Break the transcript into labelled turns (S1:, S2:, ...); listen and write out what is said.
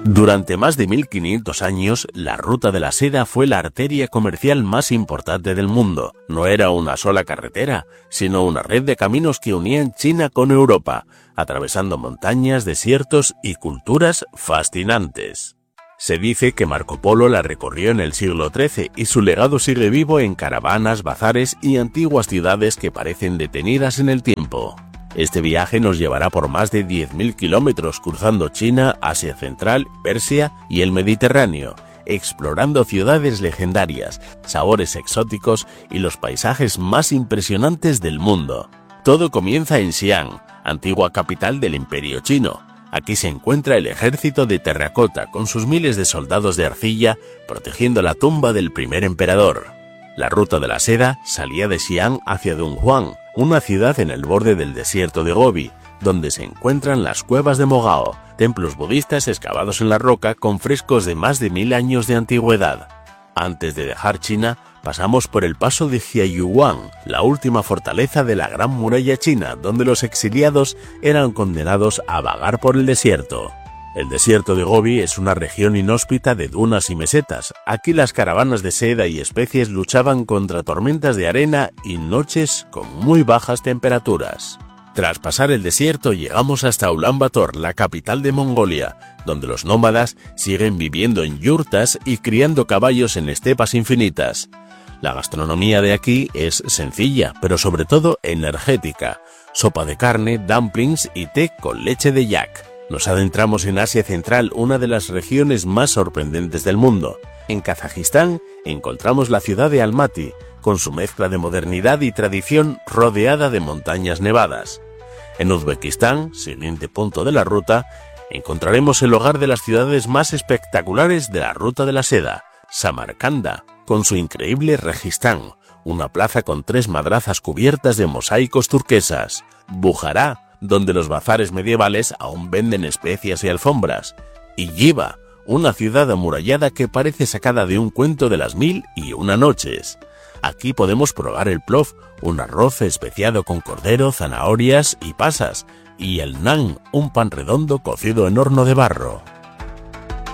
S1: Durante más de 1500 años, la Ruta de la Seda fue la arteria comercial más importante del mundo. No era una sola carretera, sino una red de caminos que unían China con Europa, atravesando montañas, desiertos y culturas fascinantes. Se dice que Marco Polo la recorrió en el siglo XIII y su legado sigue vivo en caravanas, bazares y antiguas ciudades que parecen detenidas en el tiempo. Este viaje nos llevará por más de 10.000 kilómetros cruzando China, Asia Central, Persia y el Mediterráneo, explorando ciudades legendarias, sabores exóticos y los paisajes más impresionantes del mundo. Todo comienza en Xi'an, antigua capital del Imperio Chino. Aquí se encuentra el ejército de terracota con sus miles de soldados de arcilla protegiendo la tumba del primer emperador. La Ruta de la Seda salía de Xi'an hacia Dunhuang, una ciudad en el borde del desierto de Gobi, donde se encuentran las cuevas de Mogao, templos budistas excavados en la roca con frescos de más de 1000 años de antigüedad. Antes de dejar China, pasamos por el paso de Jiayuan, la última fortaleza de la Gran Muralla China, donde los exiliados eran condenados a vagar por el desierto. El desierto de Gobi es una región inhóspita de dunas y mesetas. Aquí las caravanas de seda y especies luchaban contra tormentas de arena y noches con muy bajas temperaturas. Tras pasar el desierto llegamos hasta Ulan Bator, la capital de Mongolia, donde los nómadas siguen viviendo en yurtas y criando caballos en estepas infinitas. La gastronomía de aquí es sencilla, pero sobre todo energética. Sopa de carne, dumplings y té con leche de yak. Nos adentramos en Asia Central, una de las regiones más sorprendentes del mundo. En Kazajistán encontramos la ciudad de Almaty, con su mezcla de modernidad y tradición rodeada de montañas nevadas. En Uzbekistán, siguiente punto de la ruta, encontraremos el hogar de las ciudades más espectaculares de la Ruta de la Seda, Samarcanda, con su increíble Registán, una plaza con 3 madrazas cubiertas de mosaicos turquesas, Bujará, donde los bazares medievales aún venden especias y alfombras, y Giva, una ciudad amurallada que parece sacada de un cuento de las 1001 noches. Aquí podemos probar el plov, un arroz especiado con cordero, zanahorias y pasas, y el naan, un pan redondo cocido en horno de barro.